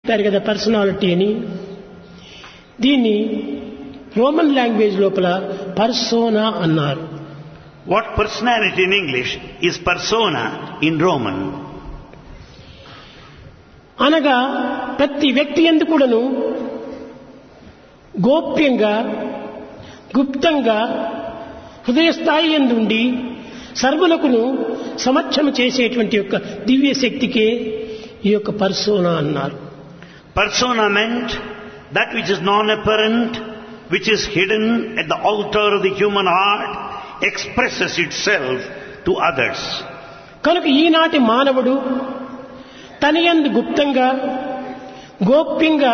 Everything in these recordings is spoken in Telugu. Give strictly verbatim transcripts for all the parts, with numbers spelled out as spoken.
కదా పర్సనాలిటీ అని. దీన్ని రోమన్ లాంగ్వేజ్ లోపల పర్సోనా అన్నారు. What personality in English is persona in Roman? అనగా ప్రతి వ్యక్తి యందు కూడాను గోప్యంగా గుప్తంగా హృదయ స్థాయి యందుండి సర్వులకును సమక్షం చేసేటువంటి యొక్క దివ్య శక్తికే ఈ యొక్క పర్సోనా అన్నారు. Persona meant that which is non-apparent, which is hidden at the altar of the human heart, expresses itself to others. కనుక ఈనాటి మానవుడు తనయందు గుప్తంగా గోప్యంగా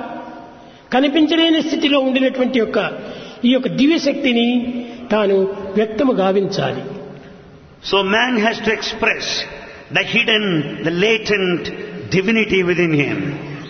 కనిపించలేని స్థితిలో ఉండినటువంటి యొక్క ఈ యొక్క దివ్య శక్తిని తాను వ్యక్తము గావించాలి. So man has to express the hidden, the latent divinity within him.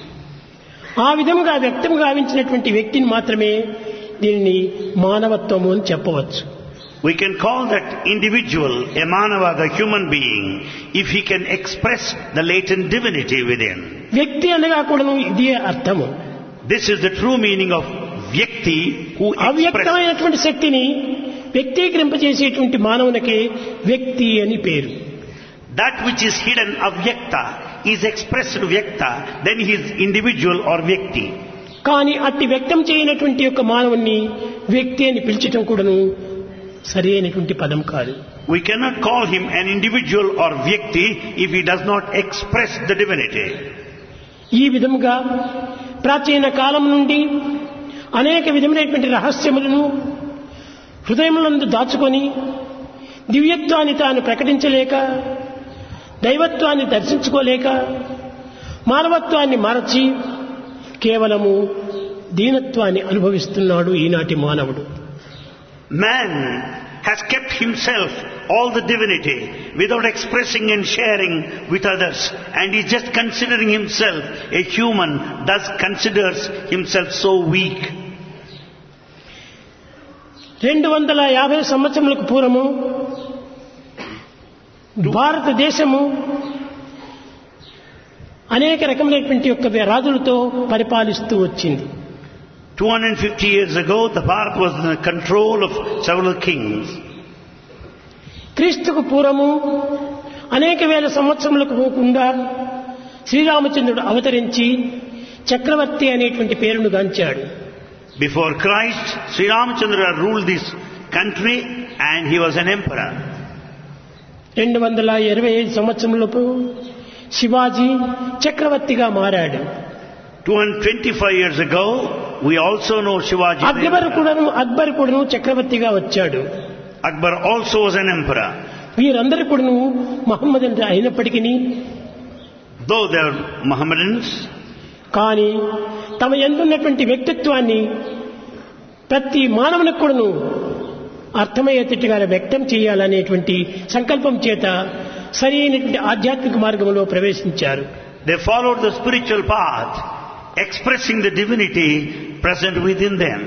ఆ విధముగా వ్యక్తం గావించినటువంటి వ్యక్తిని మాత్రమే దీనిని మానవత్వము అని చెప్పవచ్చు. We can call that individual a manava, the human being, if he can express the latent divinity within. వ్యక్తి అనగా కూడాను ఇదే అర్థము. This is the true meaning of vyakti, who expresses. అవ్యక్తమైనటువంటి శక్తిని వ్యక్తీకరింపజేసేటువంటి మానవునికి వ్యక్తి అని పేరు. That which is hidden, avyakta, is expressed vyakta, then he is individual or vyakti. కానీ అట్టి వ్యక్తం చేయనటువంటి యొక్క మానవుని వ్యక్తి అని పిలిచటం కూడాను సరి అయినటువంటి పదం కాదు. We cannot call him an individual or vyakti if he does not express the divinity. ఈ విధముగా ప్రాచీన కాలం నుండి అనేక విధమైనటువంటి రహస్యములను హృదయములందు దాచుకొని దివ్యత్వాన్ని తాను ప్రకటించలేక, దైవత్వాన్ని దర్శించుకోలేక, మానవత్వాన్ని మరచి కేవలము దీనత్వాన్ని అనుభవిస్తున్నాడు ఈనాటి మానవుడు. Man has kept himself all the divinity without expressing and sharing with others, and is just considering himself a human, thus considers himself so weak. రెండు వందల యాభై సంవత్సరములకు పూర్వము భారతదేశము అనేక రకమైనటువంటి యొక్క రాజులతో పరిపాలిస్తూ వచ్చింది. two hundred fifty years ago, the Bharat was in the control of several kings. క్రీస్తుకు పూర్వము అనేక వేల సంవత్సరములకు పోకుండా శ్రీరామచంద్రుడు అవతరించి చక్రవర్తి అనేటువంటి పేరును గాంచాడు. Before Christ, Sri Ramachandra ruled this country and he was an emperor. రెండు వందల ఇరవై ఐదు సంవత్సరములకు శివాజీ చక్రవర్తిగా మారాడు. two hundred twenty-five years ago, we also know Shivaji. Akbar కూడాను అక్బర్ కూడాను చక్రవర్తిగా వచ్చాడు. Akbar also was an emperor. వీరందరూ కూడాను మహమ్మద్ అయినప్పటికీ, though they are Mohammedans, కానీ తమ యందున్నటువంటి వ్యక్తిత్వాన్ని ప్రతి మానవునికి కూడాను అర్థమయ్యేటట్టుగా వ్యక్తం చేయాలనేటువంటి సంకల్పం చేత సరి అయినటువంటి ఆధ్యాత్మిక మార్గంలో ప్రవేశించారు. they followed the spiritual path, expressing the divinity present within them.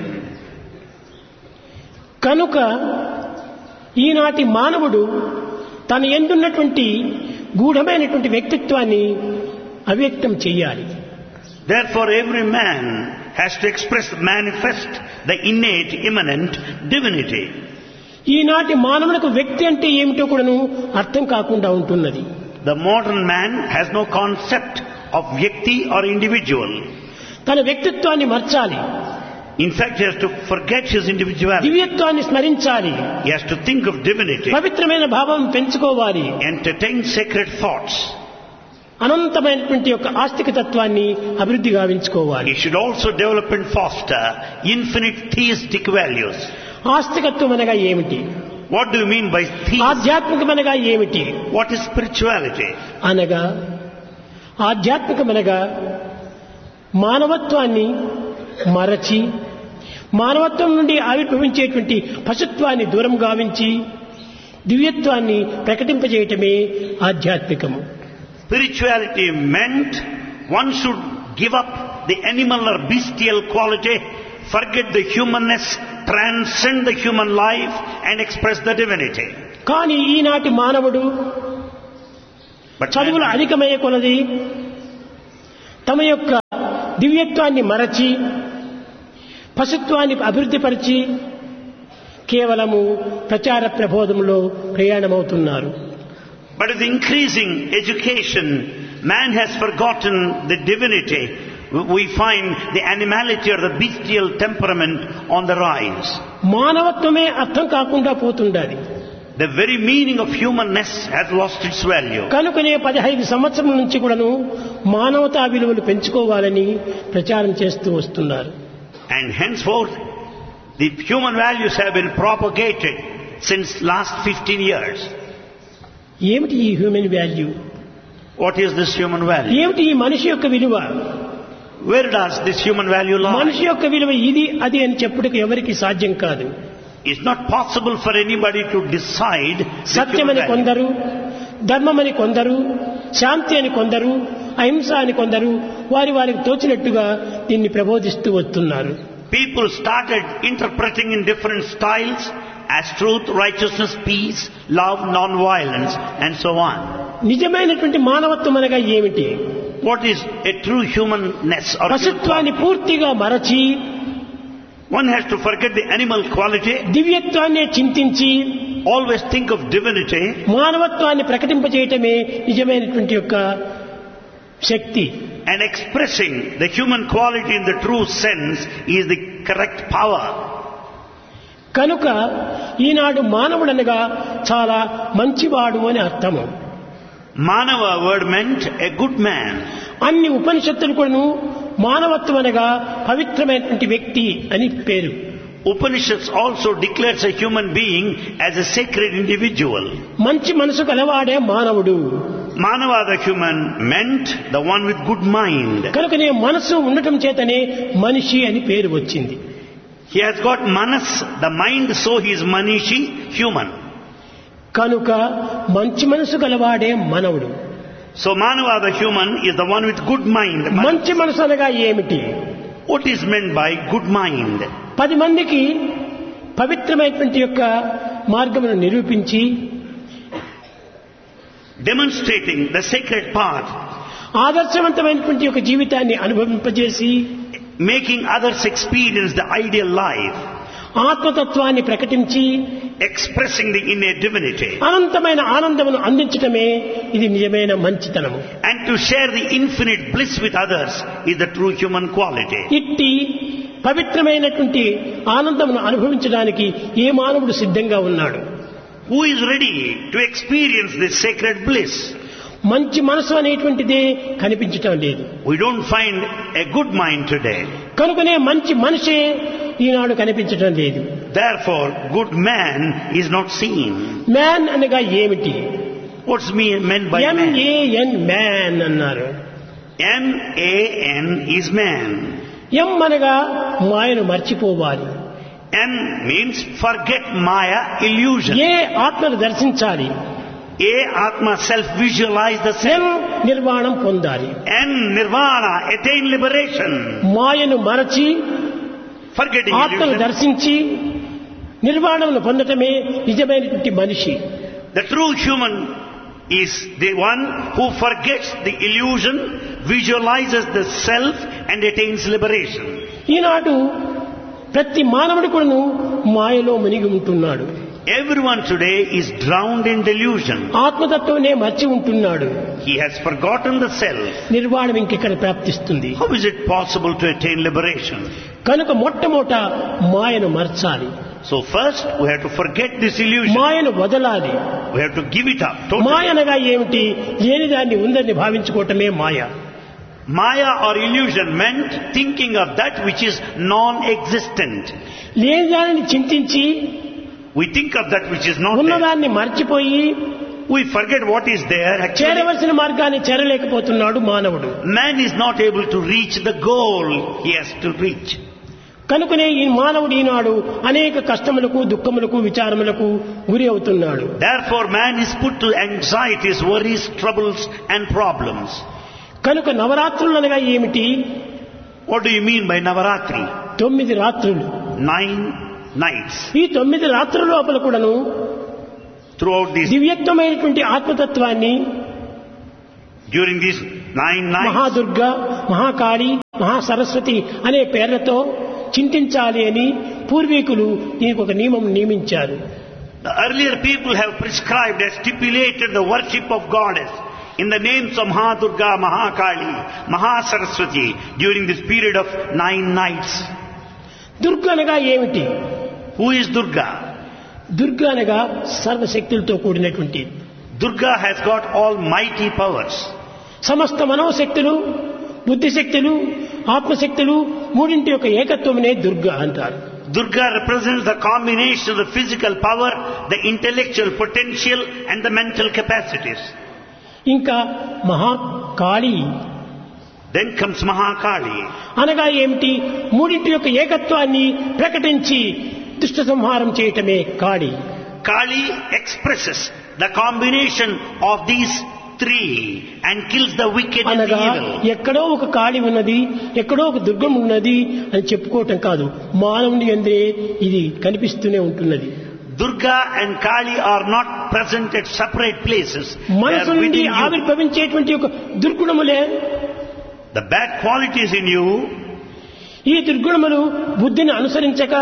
కనుక ఈనాటి మానవుడు తన యందున్నటువంటి గూఢమైనటువంటి వ్యక్తిత్వాన్ని అవ్యక్తం చేయాలి. Therefore every man has to express, manifest the innate, immanent divinity. ఈనాటి మానవులకు వ్యక్తి అంటే ఏమిటో కూడాను అర్థం కాకుండా ఉంటున్నది. The modern man has no concept of vyakti or individual. తన వ్యక్తిత్వాన్ని మర్చాలి. In fact, he has to forget his individuality. దివ్యత్వాన్ని స్మరించాలి. He has to think of divinity. పవిత్రమైన భావం పెంచుకోవాలి. Entertain sacred thoughts. అనంతమైనటువంటి యొక్క ఆస్తిక తత్వాన్ని అభివృద్ధి గావించుకోవాలి. He should also develop and foster infinite theistic values. ఆస్తికత్వం అనగా ఏమిటి? What do you mean by theism? ఆధ్యాత్మికమనగా ఏమిటి? What is spirituality? అనగా ఆధ్యాత్మికమనగా మానవత్వాన్ని మరచి, మానవత్వం నుండి ఆవిర్భవించేటువంటి పశుత్వాన్ని దూరం గావించి దివ్యత్వాన్ని ప్రకటింపజేయటమే ఆధ్యాత్మికము. Spirituality meant one should give up the animal or bestial quality, forget the humanness, transcend the human life and express the divinity. కానీ ఈనాటి మానవుడు చదువులు అధికమయ్యే కొలది తమ యొక్క దివ్యత్వాన్ని మరచి పశుత్వాన్ని అభివృద్ధిపరిచి కేవలము ప్రచార ప్రబోధంలో ప్రయాణమవుతున్నారు. But with increasing education, man has forgotten the divinity. We find the animality or the bestial temperament on the rise. మానవత్వమే అర్థం కాకుండా పోతుండాలి. The very meaning of humanness has lost its value. కనుకనే పదిహేను సంవత్సరాల నుంచి కూడాను మానవతా విలువలు పెంచుకోవాలని ప్రచారం చేస్తూ వస్తున్నారు. And henceforth, the human values have been propagated since last fifteen years. ఏమిటి ఈ human value? What is this human value? ఏమిటి ఈ మనిషి యొక్క విలువ? Where does this human value lie? మనిషి యొక్క విలువ ఇది అది అని చెప్పుటకు ఎవరికి సాధ్యం కాదు. It's not possible for anybody to decide. సత్యమని కొందరు, ధర్మమని కొందరు, శాంతి అని కొందరు, అహింస అని కొందరు వారి వారికి తోచినట్టుగా దీన్ని ప్రబోధిస్తూ వస్తున్నారు. People started interpreting in different styles as truth, righteousness, peace, love, non-violence and so on. నిజమైనటువంటి మానవత్వం అనగా ఏమిటి? What is a true humanness or పశుత్వాన్ని పూర్తిగా మరచి one has to forget the animal quality, దివ్యత్వాన్ని చింతించి always think of divinity, మానవత్వాన్ని ప్రకటింపజేయటమే నిజమైనటువంటి యొక్క శక్తి. and expressing the human quality in the true sense is the correct power. కనుక ఈనాడు మానవుడనగా చాలా మంచివాడు అని అర్థము. Manava word meant a good man. అన్ని ఉపనిషత్తులు కూడాను మానవత్వం అనగా పవిత్రమైనటువంటి వ్యక్తి అని పేరు. Upanishads also declares a human being as a sacred individual. మంచి మనసు కలవాడే మానవుడు. Manava the human meant the one with good mind. కనుకనే మనసు ఉండటం చేతనే మనిషి అని పేరు వచ్చింది. He has got manas, the mind, so he is manishi, human. కనుక మంచి మనసు గలవాడే మానవుడు. So Manava the human is the one with good mind. మంచి మనసు అనగా ఏమిటి? What is meant by good mind? పది మందికి పవిత్రమైనటువంటి యొక్క మార్గమును నిరూపించి demonstrating the sacred path, ఆదర్శవంతమైనటువంటి యొక్క జీవితాన్ని అనుభవింపజేసి making others experience the ideal life, ఆత్మతత్వాన్ని ప్రకటించి expressing the innate divinity, అనంతమైన ఆనందమును అందించటమే ఇది నిజమైన మంచితనము. and to share the infinite bliss with others is the true human quality. ఇట్టి పవిత్రమైనటువంటి ఆనందమును అనుభవించడానికి ఏ మానవుడు సిద్ధంగా ఉన్నాడు? Who is ready to experience this sacred bliss? మంచి మనసు అనేటువంటిదే కనిపించటం లేదు. We don't find a good mind today. కనుకనే మంచి మనిషే ఈనాడు కనిపించటం లేదు. Therefore, good man is not seen. Man అనగా ఏమిటి? What's meant by man? M A N man అన్నారు. M A N is man. ఎం అనగా మాయను మర్చిపోవాలి. M means forget Maya, illusion. ఏ ఆత్మను దర్శించాలి. A Atma self-visualize the M self. నిర్వాణం పొందాలి. N Nirvana, attain liberation. మాయను మరచి Forgetting ఆత్మను illusion. దర్శించి నిర్వాణమును పొందటమే నిజమైనటువంటి మనిషి. The true human is the one who forgets the illusion, visualizes the self and attains liberation. ఈనాడు ప్రతి మానవుడు కూడాను మాయలో మునిగి ఉంటున్నాడు. Everyone today is drowned in delusion. ఆత్మతత్వనే మర్చి ఉంటున్నాడు. He has forgotten the self. నిర్వాణం ఇంకెక్కడ ప్రాప్తిస్తుంది? How is it possible to attain liberation? కనుక మొట్టమొదట మాయను మర్చాలి. So first we have to forget this illusion. మాయను వదలాలి. We have to give it up totally. మాయ అనగా ఏమిటి? లేని దాన్ని ఉందని భావించుకోవటమే మాయ. Maya or illusion meant thinking of that which is non-existent. లేని దానిని చింతించి We think of that which is not there. ఉన్నదాన్ని మర్చిపోయి We forget what is there. Actually, చేరవలసిన మార్గాన్ని చేరలేకపోతున్నాడు మానవుడు. man is not able to reach the goal he has to reach. కనుకనే ఈ మానవుడు ఈనాడు అనేక కష్టములకు, దుఃఖములకు, విచారములకు గురి అవుతున్నాడు. Therefore man is put to anxieties, worries, troubles and problems. కనుక నవరాత్రులు అనగా ఏమిటి? What do you mean by Navaratri? తొమ్మిది రాత్రులు. Nine nights. ఈ తొమ్మిది రాత్రుల లోపల కూడాను Throughout these, దివ్యత్వమైనటువంటి ఆత్మతత్వాన్ని during these nine nights, Mahadurga, Mahakali Mahasaraswati అనే పేర్లతో చింతించాలి అని పూర్వీకులు దీనికి ఒక నియమం నియమించారు. The earlier people have prescribed and stipulated the worship of goddess in the names of Mahadurga, Mahakali, Mahasaraswati during this period of nine nights. Durga అనగా ఏమిటి? Who is Durga? దుర్గ అనగా సర్వశక్తులతో కూడినటువంటి. Durga has got almighty powers. సమస్త మనోశక్తులు, బుద్ధిశక్తులు, ఆత్మశక్తులు మూడింటి యొక్క ఏకత్వమునే దుర్గ అంటారు. Durga represents the combination of the physical power, the intellectual potential and the mental capacities. ఇంకా మహాకాళి. Then comes Mahakali. అనగా ఏమిటి? మూడింటి యొక్క ఏకత్వాన్ని ప్రకటించి దుష్ట సంహారం చేయటమే కాళి. Kali expresses the combination of these three and kills the wicked and the అనగా evil. ఎక్కడో ఒక కాళి ఉన్నది, ఎక్కడో ఒక దుర్గం ఉన్నది అని చెప్పుకోవటం కాదు, మానవుని యందే ఇది కనిపిస్తూనే ఉంటున్నది. Durga and Kali are not present at separate places. They మనసు are నుండి within you. ఆవిర్భవించేటువంటి ఒక దుర్గుణములే. The bad qualities in you, ఈ దుర్గుణములు బుద్ధిని అనుసరించక,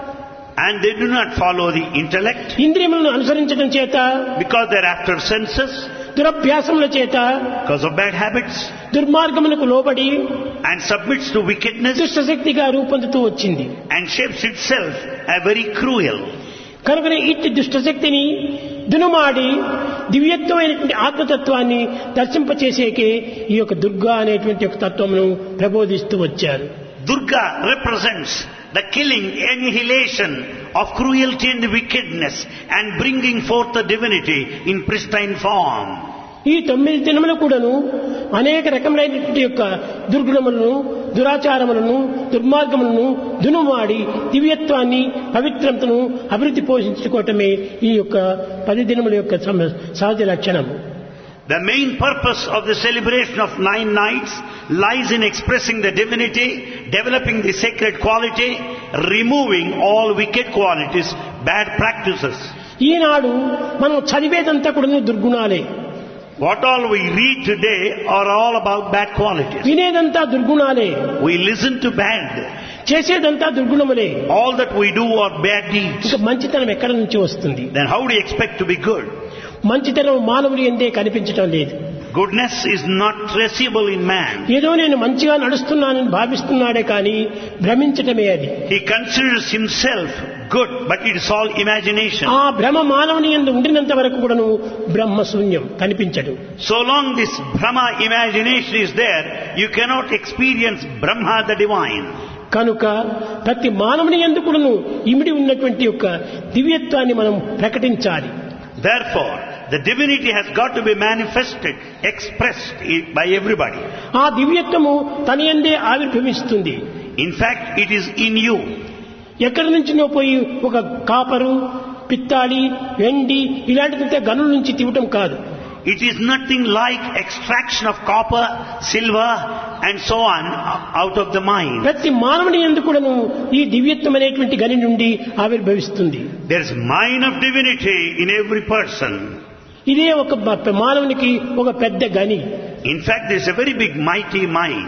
and they do not follow the intellect ఇంద్రియములను అనుసరించడం చేత, because they're after senses, దురభ్యాసముల చేత, because of bad habits, దుర్మార్గములకు లోబడి and submits to wickedness దుష్టశక్తిగా రూపొందుతూ వచ్చింది. and shapes itself a very cruel. కనుకనే ఇట్టి దుష్టశక్తిని దునుమాడి దివ్యత్వమైనటువంటి ఆత్మతత్వాన్ని దర్శింపచేసేకే ఈ యొక్క దుర్గా అనేటువంటి ఒక తత్వమును ప్రబోధిస్తూ వచ్చారు. Durga represents the killing, annihilation of cruelty and wickedness and bringing forth the divinity in pristine form. ఈ తొమ్మిది దినములు కూడాను అనేక రకములైనటువంటి యొక్క దుర్గుణములను, దురాచారములను, దుర్మార్గములను దునుమాడి దివ్యత్వాన్ని, పవిత్రతను అభివృద్ధి పోషించుకోవటమే ఈ యొక్క పది దినముల యొక్క సమ- సహజ లక్షణము. The main purpose of the celebration of nine nights lies in expressing the divinity, developing the sacred quality, removing all wicked qualities, bad practices. ఈనాడు మనం చదివేదంతా కూడా దుర్గుణాలే, What all we read today are all about bad qualities. వినేదంతా దుర్గుణాలే, We listen to bad. చేసేదంతా దుర్గుణములే. All that we do are bad deeds. ఇక మంచితనం ఎక్కడి నుంచి వస్తుంది? Then how do you expect to be good? మంచితనం మానవుడి ఎందే కనిపించటం లేదు. Goodness is not traceable in man. ఏదో నేను మంచిగా నడుస్తున్నానని భావిస్తున్నాడే కానీ భ్రమించటమే అది. He considers himself good, but it is all imagination. ఆ భ్రమ మానవుని యందు ఉండినంత వరకు కూడాను బ్రహ్మ శూన్యం కనిపించడు. So long this Brahma imagination is there, you cannot experience Brahma the divine. కనుక ప్రతి మానవుని యందు కూడాను ఇమిడి ఉన్నటువంటి యొక్క దివ్యత్వాన్ని మనం ప్రకటించాలి. Therefore, the divinity has got to be manifested, expressed by everybody. ఆ దివ్యత్వము తన యందే ఆవిర్భవిస్తుంది. In fact, it is in you. ఎక్కడి నుంచినో పోయి ఒక కాపరు, పిత్తాళి, వెండి ఇలాంటిదంతా గనుల నుంచి తీవటం కాదు. It is nothing like extraction of copper, silver and so on out of the mine. ప్రతి మానవుని యందు కూడాను ఈ దివ్యత్వం అనేటువంటి గని నుండి ఆవిర్భవిస్తుంది. There is mine of divinity in every person. ఇదే ఒక బ- మానవునికి ఒక పెద్ద గని. In fact, there is a very big mighty mine.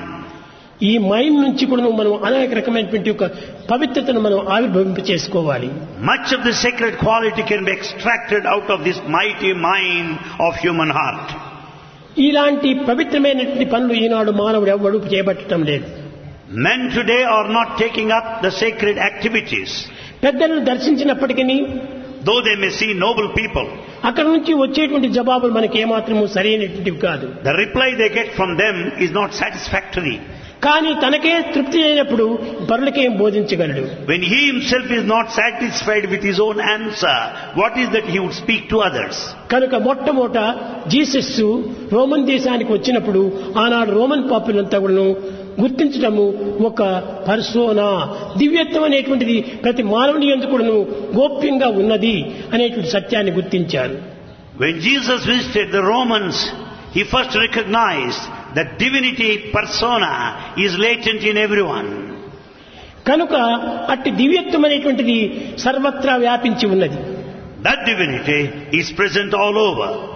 ఈ మైండ్ నుంచి కూడా మనం అనేక రకమైనటువంటి ఒక పవిత్రతను మనం ఆవిర్భవింప చేసుకోవాలి. Much of the sacred quality can be extracted out of this mighty mine of human heart. ఇలాంటి పవిత్రమైనటువంటి పనులు ఈనాడు మానవుడు ఎవ్వడూ చేపట్టడం లేదు. Men today are not taking up the sacred activities. పెద్దలను దర్శించినప్పటికీ Though they may see noble people, అక్కడ నుంచి వచ్చేటువంటి జవాబులు మనకి ఏమాత్రము సరైనటువంటివి కాదు. the reply they get from them is not satisfactory. కానీ తనకే తృప్తి అయినప్పుడు పరులకేం బోధించగలడు? When he himself is not satisfied with his own answer, what is that he would speak to others? కనుక మొట్టమొదట జీసస్ రోమన్ దేశానికి వచ్చినప్పుడు ఆనాడు రోమన్ పాపులంతా కూడాను గుర్తించడము ఒక పర్సోనా, దివ్యత్వం అనేటువంటిది ప్రతి మానవుని యందు కూడాను గోప్యంగా ఉన్నది అనేటువంటి సత్యాన్ని గుర్తించారు. When Jesus visited the Romans, he first recognized that divinity persona is latent in everyone. కనుక అట్టి దివ్యత్వం అనేటువంటిది సర్వత్రా వ్యాపించి ఉన్నది. That divinity is present all over.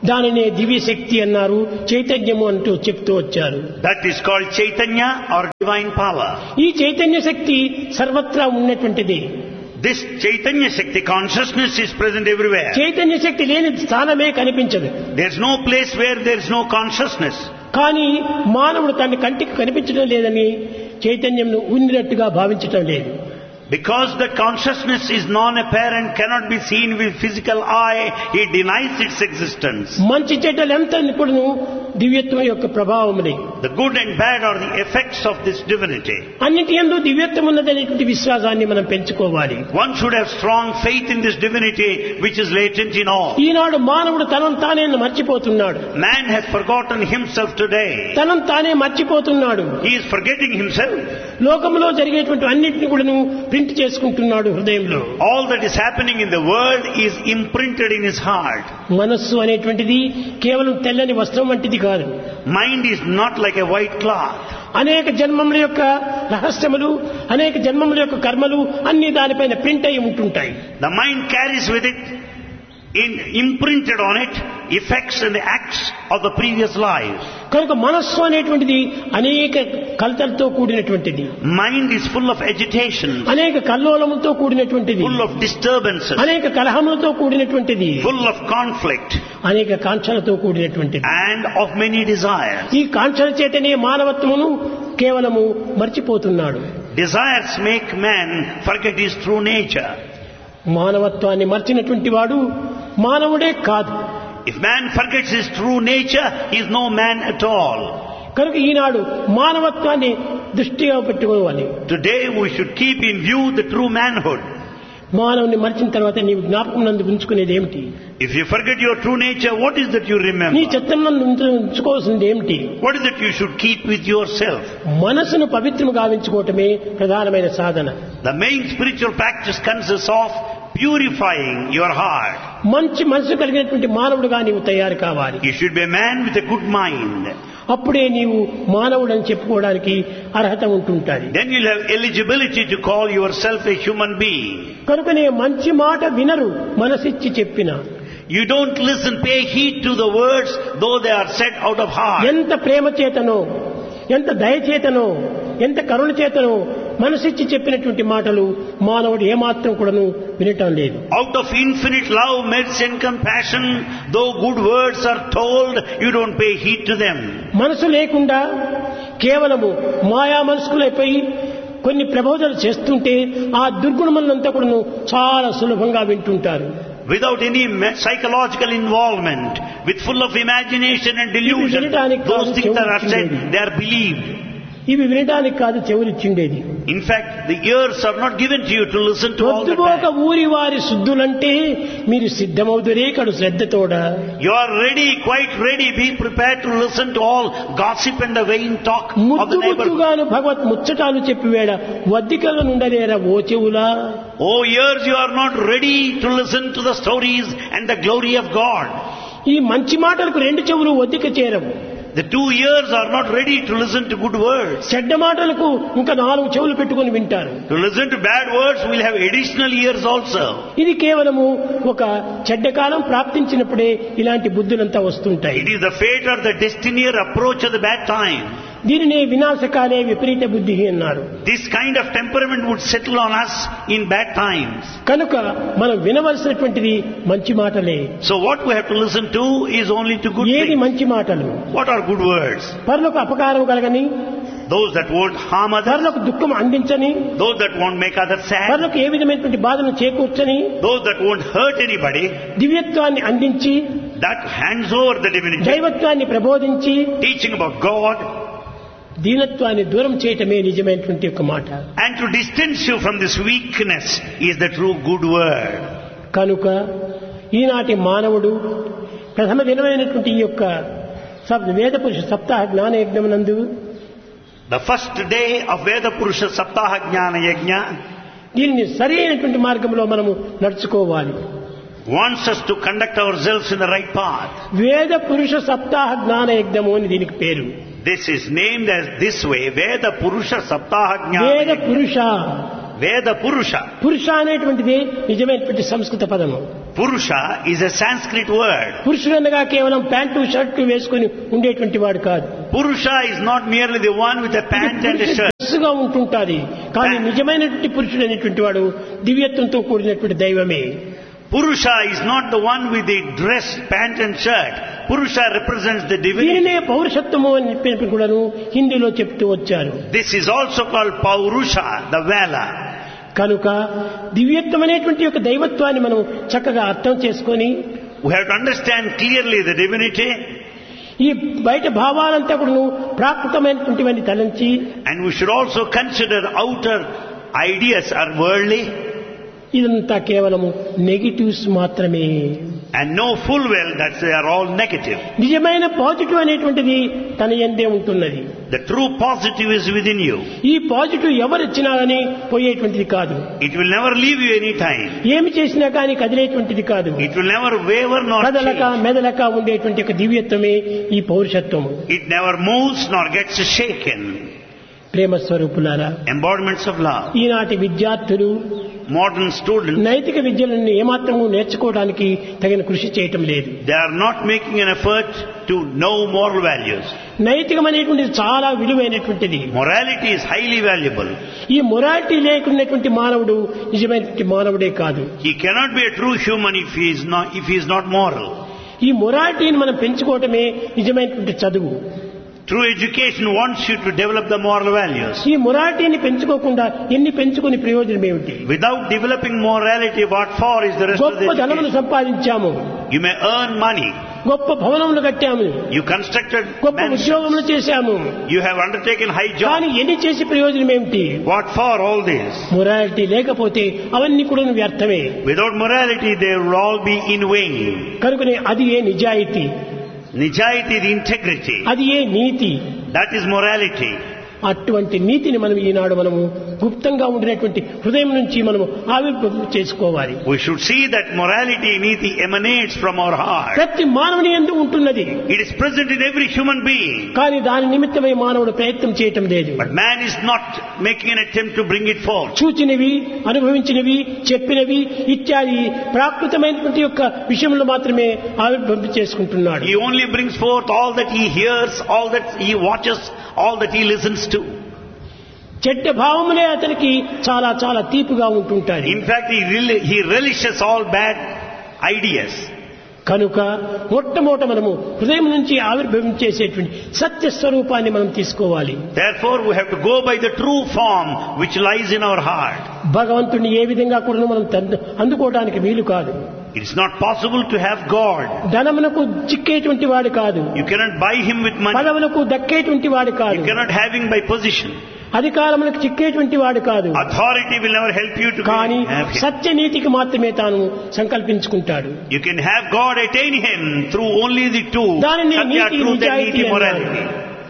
దానినే దివ్య శక్తి అన్నారు, చైతన్యము అంటూ చెప్తూ వచ్చారు. That is called Chaitanya or divine power. ఈ చైతన్య శక్తి సర్వత్రా ఉన్నటువంటిది. This Chaitanya Shakti consciousness is present everywhere. Chaitanya శక్తి లేని స్థానమే కనిపించదు. There is no place where there is no consciousness. కానీ మానవుడు తన కంటికి కనిపించడం లేదని చైతన్యంను ఉన్నట్టుగా భావించటం లేదు. Because the consciousness is non-apparent, cannot be seen with physical eye, he denies its existence. మంచి చెడ్డలంతా ఇప్పుడు దివ్యత్వం యొక్క ప్రభావములే. The good and bad are the effects of this divinity. అన్నిటి యందు దివ్యత్వం ఉన్నదనేటువంటి విశ్వాసాన్ని మనం పెంచుకోవాలి. One should have strong faith in this divinity which is latent in all. ఈనాడు మానవుడు తనను తానే మర్చిపోతున్నాడు. Man has forgotten himself today. తనను తానే మర్చిపోతున్నాడు. He is forgetting himself. లోకంలో జరిగేటువంటి అన్నిటిని కూడాను ప్రింట్ చేసుకుంటున్నాడు హృదయంలో. All that is happening in the world is imprinted in his heart. మనస్సు అనేటువంటిది కేవలం తెల్లని వస్త్రం వంటిది కాదు. Mind is not like a white cloth. అనేక జన్మముల యొక్క రహస్యములు, అనేక జన్మముల యొక్క కర్మలు అన్ని దానిపైన ప్రింట్ అయి ఉంటుంటాయి. The mind carries with it, in, imprinted on it, effects and the acts of the previous lives. కనుక మనస్సు అనేటువంటిది అనేక కలతలతో కూడినటువంటిది. Mind is full of agitation, అనేక కల్లోలముతో కూడినటువంటిది, full of disturbances, అనేక కలహములతో కూడినటువంటిది, full of conflict, అనేక కాంక్షలతో కూడినటువంటిది, and of many desires. ఈ కాంక్షల చేతనే మానవత్వమును కేవలము మర్చిపోతున్నాడు. Desires make man forget his true nature. మానవత్వాన్ని మర్చినటువంటి వాడు మానవుడే కాదు. If man forgets his true nature, he is no man at all. కనుక ఈనాడు మానవత్వాన్ని దృష్టిగా పెట్టుకోవాలి. Today we should keep in view the true manhood. మానవుని మరిచిన తర్వాత నీవు జ్ఞాపకం నందు ఉంచుకునేది ఏమిటి? If you forget your true nature, what is that you remember? నీ చిత్తం నందు ఉంచుకోవాల్సింది ఏమిటి? What is that you should keep with yourself? మనసును పవిత్రము గావించుకోవటమే ప్రధానమైన సాధన. The main spiritual practice consists of purifying your heart. మంచి మనసు కలిగినటువంటి మానవుడుగా నీవు తయారు కావాలి. You should be a man with a good mind. అప్పుడే నీవు మానవుడని చెప్పుకోవడానికి అర్హత ఉంటుంటుంది. Then you'll have eligibility to call yourself a human being. కనుకనే మంచి మాట వినరు మనసిచ్చి చెప్పిన. You don't listen, pay heed to the words though they are said out of heart. ఎంత ప్రేమ చేతనో, ఎంత దయ చేతనో, ఎంత కరుణ చేతనో మనసిచ్చి చెప్పినటువంటి మాటలు మానవుడు ఏమాత్రం కూడాను వినటం లేదు. Out of infinite love, mercy and compassion, though good words are told, you don't pay heed to them. మనసు లేకుండా కేవలము మాయా మనసుకులైపోయి కొన్ని ప్రబోధనలు చేస్తుంటే ఆ దుర్గుణములంతా కూడాను చాలా సులభంగా వింటుంటారు. Without any psychological involvement, with full of imagination and delusion, those things that are said, they are believed. ఇవి వినడానికి కాదు చెవులిచ్చిండేది. In fact, the ears are not given to you to listen to all that. పొద్దుపోక ఊరి వారి శుద్ధులంటే మీరు సిద్ధమవుదురే కడు శ్రద్ధతోడ. You are ready, quite ready, be prepared to listen to all gossip and the vain talk of the ముద్దు neighborhood. ముద్దుగాను Bhagwat ముచ్చటాలు చెప్పివేడ వద్దికగా నుండలేరా oh చెవులా. Oh ears, you are not ready to listen to the stories and the glory of God. ఈ మంచి మాటలకు రెండు చెవులు వద్దిక చేరవు. The two ears are not ready to listen to good words. చెడ్డ మాటలకు ఇంకా నాలుగు చెవులు పెట్టుకొని వింటారు. To listen to bad words, we'll have additional ears also. ఇది కేవలము ఒక చెడ్డ కాలం ప్రాప్తించినప్పుడే ఇలాంటి బుద్ధులంతా వస్తుంటాయి. It is the fate or the destiny or approach of the bad time. దీనినే వినాశకాలే విపరీత బుద్ధి అన్నారు. This kind of temperament would settle on us in bad times. కనుక మనం వినవలసినటువంటిది మంచి మాటలే. So what we have to listen to is only to good ఏది things. మంచి మాటలు? What are good words? పరులకు అపకారం కలగని, Those that won't harm others, పరులకు దుఃఖం అందించని, those that won't make others sad, పరులకు ఏ విధమైనటువంటి బాధను చేకూర్చని, those that won't hurt anybody, దివ్యత్వాన్ని అందించి, that hands over the divinity, దైవత్వాన్ని ప్రబోధించి, teaching about God, దీనత్వాన్ని దూరం చేయటమే నిజమైనటువంటి ఒక మాట. and to distance you from this weakness is the true good word. కనుక ఈనాటి మానవుడు ప్రథమ దినమైనటువంటి ఈ యొక్క వేద పురుష సప్తాహ జ్ఞానయజ్ఞం నందు The first day of Veda Purusha Saptaha Jnana Yajna దీనిని సరైనటువంటి మార్గంలో మనము నడుచుకోవాలి. wants us to conduct ourselves in the right path. వేద పురుష సప్తాహ జ్ఞానయజ్ఞము అని దీనికి పేరు. This is named as this way, Veda Purusha Saptaha Jnana వేద Yajna. పురుష Veda Purusha. పురుష అనేటువంటిది నిజమైనటువంటి సంస్కృత పదము. Purusha is a Sanskrit word. పురుషుడనగా కేవలం ప్యాంటు షర్టు వేసుకుని ఉండేటువంటి వాడు కాదు. Purusha is not merely the one with a pant and a shirt. గా ఉంటుంటాది. కానీ నిజమైనటువంటి పురుషుడు అనేటువంటి వాడు దివ్యత్వంతో కూడినటువంటి దైవమే. Purusha is not the one with the dress, pant and shirt. Purusha represents the divinity. దీనినే పౌరుషత్వము అని చెప్పి కూడాను హిందీలో చెప్తూ వచ్చారు. This is also called Paurusha, the valor. కనుక దివ్యత్వం అనేటువంటి యొక్క దైవత్వాన్ని మనం చక్కగా అర్థం చేసుకొని We have to understand clearly the divinity. ఈ బయట భావాలంతా కూడా ప్రాకృతమైనటువంటివన్నీ తలంచి, and we should also consider outer ideas are worldly. ఇదంతా కేవలము నెగిటివ్స్ మాత్రమే. And know full well that they are all negative. నిజమైన పాజిటివ్ అనేటువంటిది తన యందే ఉంటున్నది. The true positive is within you. ఈ పాజిటివ్ ఎవరు ఇచ్చినా కానీ పోయేటువంటిది కాదు. It will never leave you any time. ఏమి చేసినా కానీ కదిలేటువంటిది కాదు. It will never waver nor కదలక మెదలక ఉండేటువంటి ఒక దివ్యత్వమే ఈ పౌరుషత్వము. It never moves nor gets shaken. ప్రేమ స్వరూపులారా, embodiments of love. ఈనాటి విద్యార్థులు modern students, నైతిక విద్యలను ఏమాత్రము నేర్చుకోవడానికి తగిన కృషి చేయటం లేదు. they are not making an effort to know moral values. నైతికమైనటువంటిది చాలా విలువైనటువంటిది. Morality is highly valuable. ఈ మొరాలిటీ లేకున్నటువంటి మానవుడు నిజమైనటువంటి మానవుడే కాదు. He cannot be a true human if he is not if he is not moral. ఈ మొరాలిటీని మనం పెంచుకోవటమే నిజమైనటువంటి చదువు. True education wants you to develop the moral values. ఈ మొరాలిటీని పెంచుకోకుండా ఎన్ని పెంచుకుని ప్రయోజనం ఏమిటి? Without developing morality, what for is the rest of the గొప్ప ధనమును education? సంపాదించాము, You may earn money. గొప్ప భవనములు కట్టాము, You constructed గొప్ప mansions. ఉద్యోగములు చేశాము. You have undertaken high కానీ jobs. ఎన్ని చేసి ప్రయోజనం ఏమిటి? What for all this? Morality లేకపోతే అవన్నీ కూడా వ్యర్థమే. Without morality, they will all be in vain. కనుకనే అది ఏ నిజాయితీ, Nijayati, the integrity. అది ఏ నీతి. That is morality. అటువంటి నీతిని మనం ఈనాడు మనము గుప్తంగా ఉండినటువంటి హృదయం నుంచి మనము ఆవిర్భావం చేసుకోవాలి. We should see that morality, niti emanates from our heart. ప్రతి మానవుని యందు ఉంటున్నది. It is present in every human being. కానీ దాని నిమిత్తమై మానవుడు ప్రయత్నం చేయటం లేదు. But man is not making an attempt to bring it forth. చూచినవి, అనుభవించినవి, చెప్పినవి ఇత్యాది ప్రాకృతమైనటువంటి యొక్క విషయంలో మాత్రమే ఆవిర్భావం చేసుకుంటున్నాడు. He only brings forth all that he hears, all that he watches, all that he listens to. చెడ్డ భావములే అతనికి చాలా చాలా తీపిగా ఉంటుంటాయి. In fact, he, rel- he relishes all bad ideas. కనుక మొట్టమొదట మనము హృదయం నుంచి ఆవిర్భవించేసేటువంటి సత్య స్వరూపాన్ని మనం తీసుకోవాలి. Therefore, we have to go by the true form which lies in our heart. భగవంతుని ఏ విధంగా కూడా మనం తంద- అందుకోవడానికి వీలు కాదు. It is not possible to have God. ధనమునకు చిక్కేటువంటి వాడు కాదు, You cannot buy him with money. పదవులకు దక్కేటువంటి వాడు కాదు, You cannot have him by position. అధికారములకు చిక్కేటువంటి వాడు కాదు. Authority will never help you to కానీ have him. సత్యనీతికి మాత్రమే తాను సంకల్పించుకుంటాడు. You can have God attain him through only the two. దానిని Satya, నీతి truth and నిజాయితీ niti అన్నారు. morality.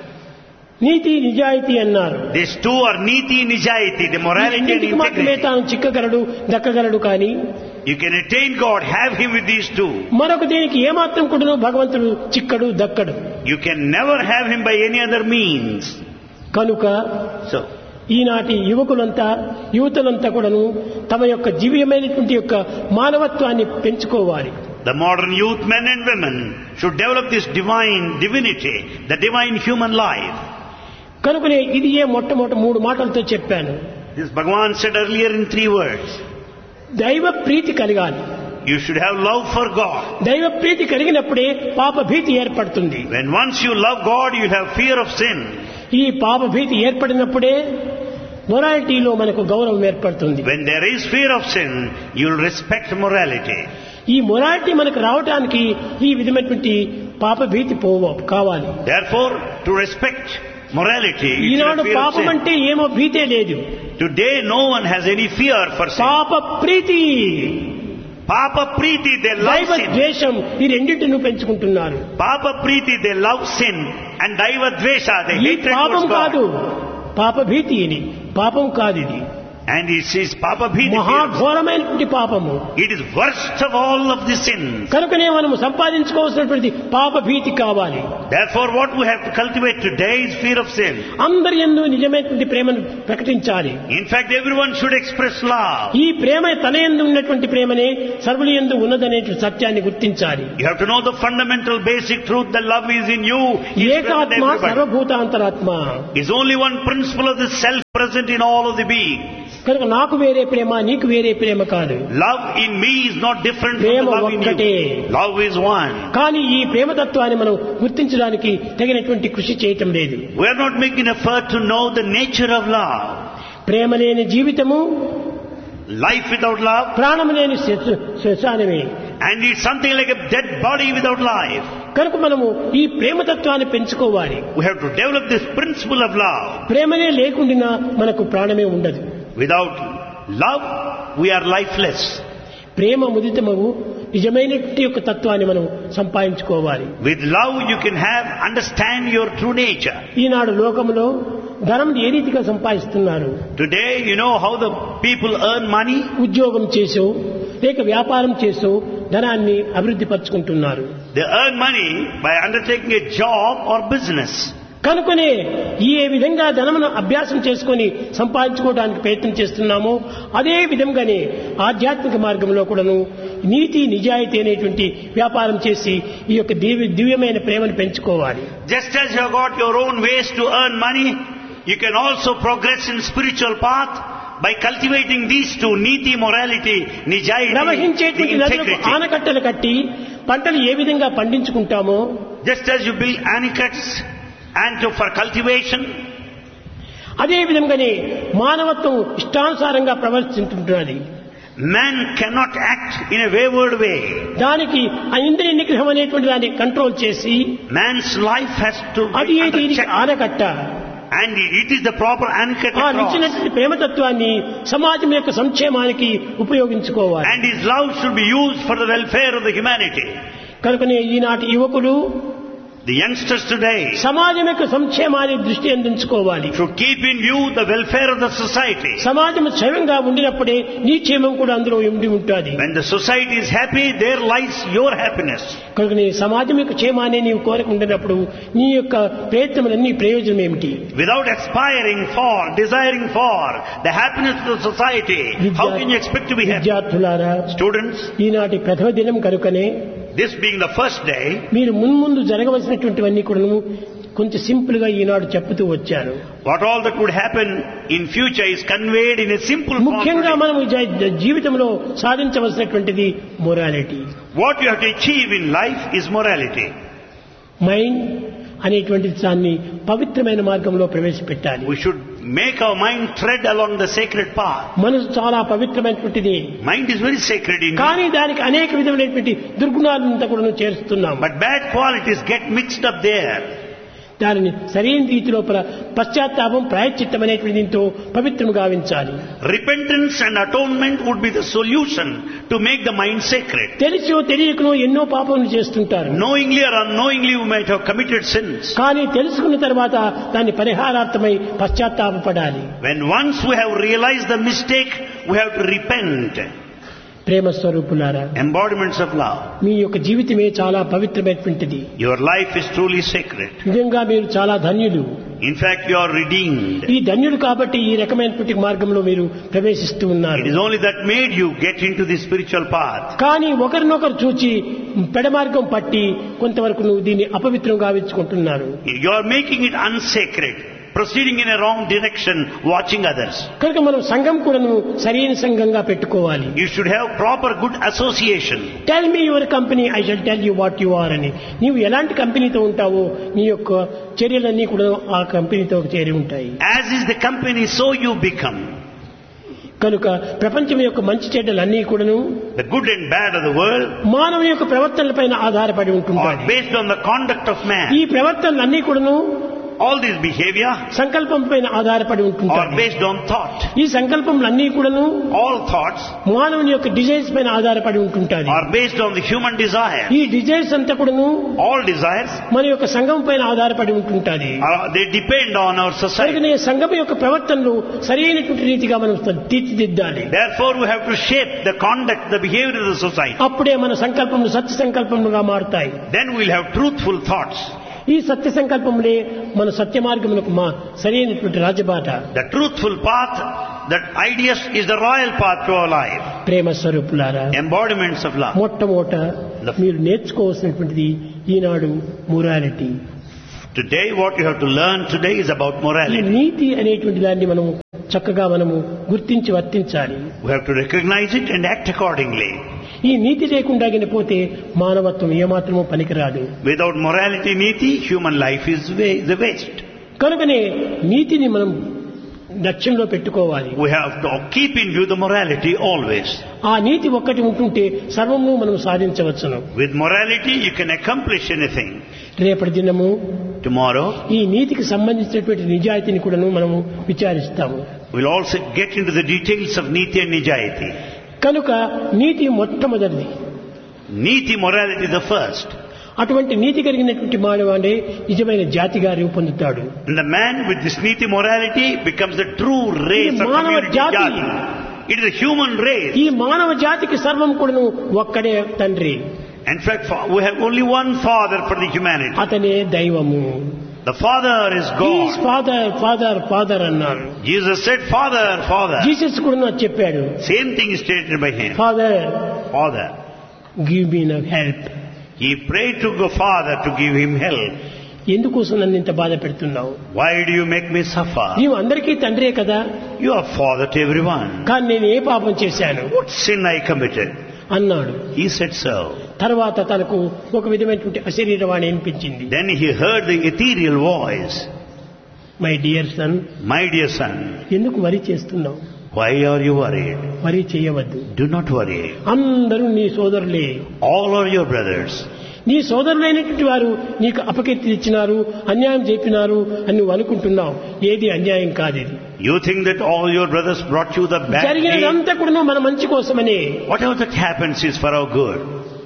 నీతి నిజాయితీ అన్నారు. These two are niti nijayati, the ఈ morality and రెండింటికి మాత్రమే integrity. తాను చిక్కగలడు, దక్కగలడు. కానీ You can attain God, have him with these two. మరొక దీనికి ఏమాత్రం కూడా భగవంతుడు చిక్కడు, దక్కడు. You can never have him by any other means. కనుక So, ఈనాటి యువకులంతా యువతులంతా కూడాను తమ యొక్క జీవ్యమైనటువంటి యొక్క మానవత్వాన్ని పెంచుకోవాలి. the modern youth, men and women, should develop this divine divinity, the divine human life. కనుకనే ఇది ఏ మొట్టమొదటి మూడు మాటలతో చెప్పాను. This Bhagavan said earlier in three words. దైవ ప్రీతి కలగాలి. You should have love for God. దైవ ప్రీతి కలిగినప్పుడే పాప భీతి ఏర్పడుతుంది. When once you love God, you have fear of sin. ఈ పాప భీతి ఏర్పడినప్పుడే మొరాలిటీలో మనకు గౌరవం ఏర్పడుతుంది. When there is fear of sin, you will respect morality. ఈ మొరాలిటీ మనకు రావడానికి ఈ విధమైనటువంటి పాప భీతి పోవ కావాలి. Therefore, to respect morality, you should Eenadu have fear of పాపం sin. అంటే ఏమో భీతే లేదు. Today, no one has any fear for sin. పాప ప్రీతి, Papa Preeti, they love దైవ sin. ద్వేషం ఈ రెండింటిని పెంచుకుంటున్నారు. Papa Preeti, they love sin. And Daiva Dvesha, they ఈ hate పాపం towards కాదు, God. పాప భీతి ఇది పాపం కాదు. ఇది And it says Papa Bhiti. మహాఘోరమైనటువంటి పాపము. It is worst of all of the sins. కనుకనే మనము సంపాదించుకోవాల్సినటువంటి పాప భీతి కావాలి. Therefore what we have to cultivate today is fear of sin. అందరి యందు నిజమైనటువంటి ప్రేమను ప్రకటించాలి. In fact, everyone should express love. ఈ ప్రేమ తన యందు ఉన్నటువంటి ప్రేమనే సర్వుల యందు ఉన్నదనేటువంటి సత్యాన్ని గుర్తించాలి. You have to know the fundamental basic truth that love is in you. ఏకాత్మ సర్వభూతాంతరాత్మ. Is only one principle of the self present in all of the beings. కనుక నాకు వేరే ప్రేమ నీకు వేరే ప్రేమ కాదు. Love in me is not different from the love in you. Love is one. కానీ ఈ ప్రేమ తత్వాన్ని మనం గుర్తించడానికి తగినటువంటి కృషి చేయటం లేదు. We are not making effort to know the nature of love. ప్రేమ లేని జీవితము, life without love, ప్రాణం లేని శ్మశానమే. And it's something like a dead body without life. కనుక మనము ఈ ప్రేమ తత్వాన్ని పెంచుకోవాలి. We have to develop this principle of love. ప్రేమనే లేకుండా మనకు ప్రాణమే ఉండదు. Without love, we are lifeless. ప్రేమ ముదితమవు నిజమైనటువంటి యొక్క తత్వాన్ని మనం సంపాదించుకోవాలి. With love you can have, understand your true nature. ఈనాడు లోకంలో ధనం ఏ రీతిగా సంపాదిస్తున్నారు? Today you know how the people earn money. ఉద్యోగం చేసో లేక వ్యాపారం చేసో ధనాన్ని అభివృద్ధి పరుచుకుంటున్నారు. They earn money by undertaking a job or business. కనుకనే ఏ విధంగా ధనమును అభ్యాసం చేసుకొని సంపాదించుకోవడానికి ప్రయత్నం చేస్తున్నామో అదే విధంగానే ఆధ్యాత్మిక మార్గంలో కూడాను నీతి నిజాయితీ అనేటువంటి వ్యాపారం చేసి ఈ యొక్క దివ్యమైన ప్రేమను పెంచుకోవాలి. Just as you have got your own ways to earn money, you can also progress in spiritual path by cultivating these two, niti, morality, nijayati, ప్రవహించేటువంటి నదులకు ఆనకట్టలు కట్టి పంటలు ఏ విధంగా పండించుకుంటామో, just as you build anicuts and to, for cultivation, అదే విధంగానే మానవత్వం ఇష్టానుసారంగా ప్రవర్తించుంటున్నది. Man cannot act in a wayward way. దానికి ఆ ఇంద్రియ నిగ్రహం అనేటువంటి దాన్ని కంట్రోల్ చేసి Man's life has to అది be ఏది under check. ఆనకట్ట. And it is the proper anchor ఆ to నిచ్చినటువంటి cross. ప్రేమతత్వాన్ని సమాజం యొక్క సంక్షేమానికి ఉపయోగించుకోవాలి. And his love should be used for the welfare of the humanity. కనుకనే ఈనాటి యువకులు The youngsters today సమాజం యొక్క సంక్షేమాన్ని దృష్టి అందించుకోవాలి. should keep in view the welfare of the society. సమాజం క్షేమంగా ఉండినప్పుడే నీ క్షేమం కూడా అందులో ఉండి ఉంటుంది. When the society is happy, there lies your happiness. కనుక నీ సమాజం యొక్క క్షేమాన్ని నీవు కోరిక ఉండినప్పుడు నీ యొక్క ప్రయత్నములన్నీ ప్రయోజనం ఏమిటి? Without aspiring for, desiring for the happiness of the society, how can you expect to be happy? విద్యార్థులారా, Students, ఈనాటి ప్రథమ దినం కనుకనే this being the first day, మీరు మున్ముందు జరగవలసినటువంటివన్నీ కూడా కొంచెం సింపుల్ గా ఈనాడు చెప్తూ వచ్చాను. what all that would happen in future is conveyed in a simple form. ముఖ్యంగా మనం జీవితంలో సాధించవలసినటువంటిది morality. What you have to achieve in life is morality. Mind అనేటువంటి దాన్ని పవిత్రమైన మార్గంలో ప్రవేశపెట్టాలి. We should make our mind tread along the sacred path. మనసు చాలా పవిత్రమైనటువంటిది. Mind is very sacred in కానీ దానికి అనేక విధమైనటువంటి దుర్గుణాలంతా కూడా చేరుస్తున్నాం. but bad qualities get mixed up there. దానిని సరైన రీతిలో పశ్చాత్తాపం ప్రాయశ్చిత్తం అనేటువంటి దీంతో పవిత్రం గావించాలి. Repentance and atonement would be the solution to make the mind sacred. తెలిసో తెలియకనో ఎన్నో పాపములు చేస్తుంటారు. Knowingly or unknowingly we might have committed sins. కానీ తెలుసుకున్న తర్వాత దాన్ని పరిహారార్థమై పశ్చాత్తాపపడాలి. When once we have realized the mistake, we have to repent. ప్రేమ స్వరూపులారా, embodiments of love. మీ యొక్క జీవితమే చాలా పవిత్రమైనటువంటిది. Your life is truly sacred. నిజంగా మీరు చాలా ధన్యులు. In fact, you are redeemed. ఈ ధన్యులు కాబట్టి ఈ రకమైనటువంటి మార్గంలో మీరు ప్రవేశిస్తూ ఉన్నారు. It is only that made you get into the spiritual path. కానీ ఒకరినొకరు చూచి పెడమార్గం పట్టి కొంతవరకు నువ్వు దీన్ని అపవిత్రం గావించుకుంటున్నారు. You are making it unsacred, proceeding in a wrong direction, watching others. కనుక మనం సంఘం కూడా సరైన సంఘంగా పెట్టుకోవాలి. You should have proper good association. Tell me your company, I shall tell you what you are అని. నీవు ఎలాంటి కంపెనీతో ఉంటావో నీ యొక్క చర్యలన్నీ కూడా ఆ కంపెనీతో చేరి ఉంటాయి. As is the company, so you become. కనుక ప్రపంచం యొక్క మంచి చెడ్డలన్నీ కూడాను the good and bad of the world మానవ యొక్క ప్రవర్తనలపైన ఆధారపడి ఉంటుంది. are based on the conduct of man. ఈ ప్రవర్తనలన్నీ కూడాను all this behavior సంకల్పం పైన ఆధారపడి are ఉంటుంటాయి. based on thought. ఈ సంకల్పములన్నీ కూడాను All thoughts మానవుని యొక్క డిజైర్స్ పైన ఆధారపడి ఉంటుంటాయి. are based on the human desire. ఈ డిజైర్స్ అంతా కూడాను All desires, మన యొక్క సంఘం పైన ఆధారపడి ఉంటుంటాది. are, they depend on our society. కనుకనే సంఘం యొక్క ప్రవర్తనలు సరైనటువంటి రీతిగా మనం తీర్చిదిద్దాలి. Therefore, we have to shape the conduct, the behavior of the society. అప్పుడే మన సంకల్పములు సత్య సంకల్పములుగా మారుతాయి. Then we'll have truthful thoughts. ఈ సత్య సంకల్పములే మన సత్య మార్గములకు మా సరైనటువంటి రాజబాట. The truthful path, that ideas is the royal path to our life. ప్రేమ స్వరూపులారా, Embodiments of love. మొట్టమొదట మీరు నేర్చుకోవాల్సినటువంటిది ఈనాడు morality. Today, what you have to learn today is about ఈ morality. నీతి అనేటువంటి దాన్ని మనము చక్కగా మనము గుర్తించి వర్తించాలి. We have to recognize it and act accordingly. ఈ నీతి లేకుండా పోతే మానవత్వం ఏమాత్రమూ పనికిరాదు. Without morality, niti, human life is wa- the waste. కనుకనే నీతిని మనం లక్ష్యంలో పెట్టుకోవాలి. We have to keep in view the morality always. ఆ నీతి ఒక్కటి ఉంటుంటే సర్వము మనం సాధించవచ్చును. With morality, you can accomplish anything. రేపటి దినము Tomorrow, ఈ నీతికి సంబంధించినటువంటి నిజాయితీని కూడాను మనము విచారిస్తాము. we'll also get into the details of niti and nijayati. కనుక నీతి మొట్టమొదటిది. Niti, morality, the first. అటువంటి నీతి కలిగినటువంటి మానవాడే నిజమైన జాతిగా రూపొందుతాడు. And the man with this niti morality becomes the true race of మానవ community జాతి. jati. It is a human race. ఈ మానవ జాతికి సర్వం కూడాను ఒక్కడే తండ్రి. In fact, fa- we have only one father for the humanity. అతనే దైవము. The father is God. Father father father అన్నారు. Jesus said, Father, Father. Jesus కూడా చెప్పాడు, Same thing is stated by him. Father Father. Give me help. He prayed to the Father to give him help. ఎందుకోసం నన్ను ఇంత బాధ పెడుతున్నావు? Why do you make me suffer? నీవు అందరికీ తండ్రే కదా, You are father to everyone. కానీ నేను ఏ పాపం చేశాను What sin I committed? అన్నాడు. He said so. తర్వాత తనకు ఒక విధమైనటువంటి అశరీరవాణి అనిపించింది. Then he heard the ethereal voice. My dear son, My dear son, ఎందుకు వరి చేస్తున్నావు? why are you worried? వరి చేయవద్దు. Do not worry. అందరూ నీ సోదరులే. All are your brothers. నీ సోదరులైనటువంటి వారు నీకు అపకీర్తి ఇచ్చినారు, అన్యాయం చెప్పినారు అని నువ్వు అనుకుంటున్నావు. ఏది అన్యాయం కాదేది. You think that all your brothers brought you the bad deed. జరిగినదంతా కూడా మన మంచి కోసమనే. Whatever that happens is for our good.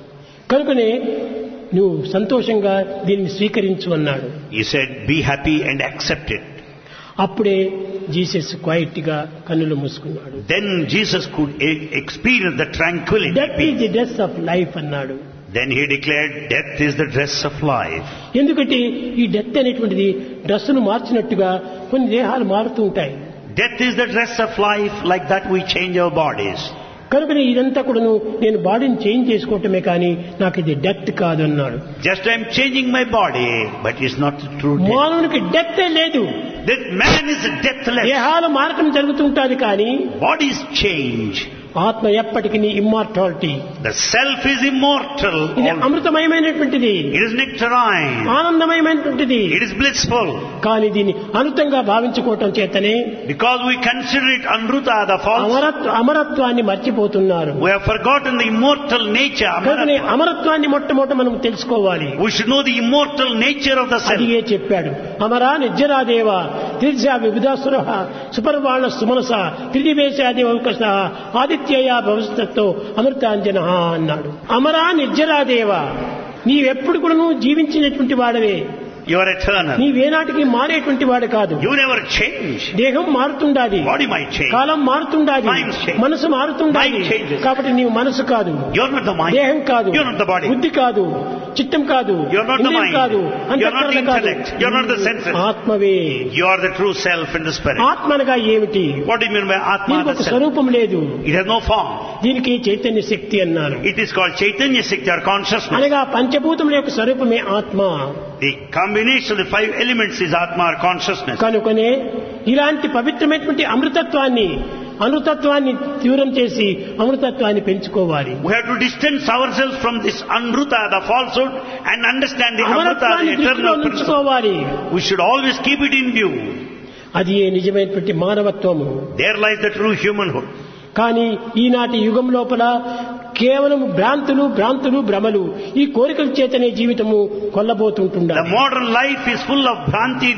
కనుకనే నువ్వు సంతోషంగా దీన్ని స్వీకరించు అన్నాడు. He said, be happy and accept it. అప్పుడే జీసస్ క్వైట్ గా కన్నులు మూసుకున్నాడు. Then Jesus could e- experience the tranquility. Death is the death of life అన్నాడు. Then he declared, death is the dress of life. ఎందుకంటే ఈ డెత్ అనేటువంటిది డ్రెస్సును మార్చినట్టుగా కొన్ని దేహాలు మారుతూ ఉంటాయి. Death is the dress of life, like that we change our bodies. కనుకనే ఇదంతా కూడాను నేను బాడీని చేంజ్ చేసుకోవటమే కానీ నాకు ఇది డెత్ కాదు అన్నాడు. Just I'm changing my body, but it's not the true death. మానవునికి డెత్ లేదు. That man is deathless. దేహాలు మారటం జరుగుతుంటాది కానీ Bodies change. ఆత్మ ఎప్పటికీ immortality. The self is immortal. ఇది అమృతమయమైనటువంటిది, It is nectarine. ఆనందమయమైనటువంటిది. It is blissful. కానీ దీన్ని అనుతంగా భావించుకోవటం చేతనే Because we consider it anruta, the false. అమరత్వ అమరత్వాన్ని మర్చిపోతున్నారు. We have forgotten the immortal nature. కనుకనే Amaratva. అమరత్వాన్ని మొట్టమొదట మనం తెలుసుకోవాలి. We should know the immortal nature of the self. అదిగే చెప్పాడు, అమరా నిజ్జరాదేవ త్రిజా విబుధాసుర సుపర్వాణ సుమనస త్రిదివేశాదేవ అవకాశ ఆదిత్యయ భవిష్యత్తో అమృతాంజన అన్నాడు. అమరా నిర్జరాదేవ, నీవెప్పుడు కూడా నువ్వు జీవించినటువంటి వాడవే. You are eternal. నీవేనాటికి మారేటువంటి వాడు కాదు. You never change. దేహం మారుతుండాది, Body might change. కాలం మారుతుండాది, Times change. మనసు మారుతుండాది. Mind changes. కాబట్టి నీవు మనసు కాదు, You are not the mind. దేహం కాదు, You are not the body. బుద్ధి కాదు, చిత్తం కాదు, You are not the ఇంద్రియం mind. కాదు, You are not the అంతఃకరణ కాదు. intellect. You are not the senses. ఆత్మవే. You are the true self in the spirit. ఆత్మనగా ఏమిటి? What do you mean by Atma, దీనికి the ఒక self? స్వరూపం లేదు. It has no form. దీనికి చైతన్య శక్తి అన్నారు. It is called Chaitanya Shakti or consciousness. అనగా పంచభూతముల యొక్క స్వరూపమే ఆత్మ. The combination of the five elements is Atma or consciousness. కనుకనే ఇలాంటి పవిత్రమైనటువంటి అమృతత్వాన్ని అమృతత్వాన్ని తీవ్రం చేసి అమృతత్వాన్ని పెంచుకోవాలి. We have to distance ourselves from this anruta, the falsehood, and understand the amrita, అమృతాన్ని the దృష్టిలో eternal principle. ఉంచుకోవాలి. We should always keep it in view. అది ఏ నిజమైనటువంటి మానవత్వము. There lies the true humanhood. కానీ ఈనాటి యుగం లోపల కేవలం భ్రాంతులు భ్రాంతులు భ్రమలు ఈ కోరికల చేతనే జీవితము కొల్లబోతుంటుండాలి. The modern life is full of bhranti,